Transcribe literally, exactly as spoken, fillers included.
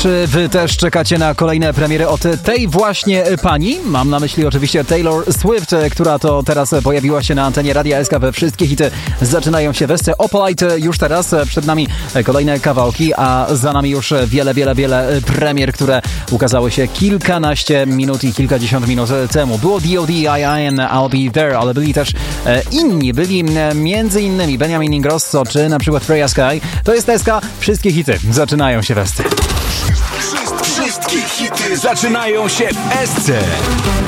Czy wy też czekacie na kolejne premiery od tej właśnie pani? Mam na myśli oczywiście Taylor Swift, która to teraz pojawiła się na antenie Radia S K we wszystkie hity. Zaczynają się wersje Opalite już teraz. Przed nami kolejne kawałki, a za nami już wiele, wiele, wiele premier, które ukazały się kilkanaście minut i kilkadziesiąt minut temu. Było D O D, I Am, I'll Be There, ale byli też inni. Byli między innymi Benjamin Ingrosso, czy na przykład Freya Sky. To jest S K. Wszystkie hity zaczynają się w S C. Wszystkie hity zaczynają się w S C.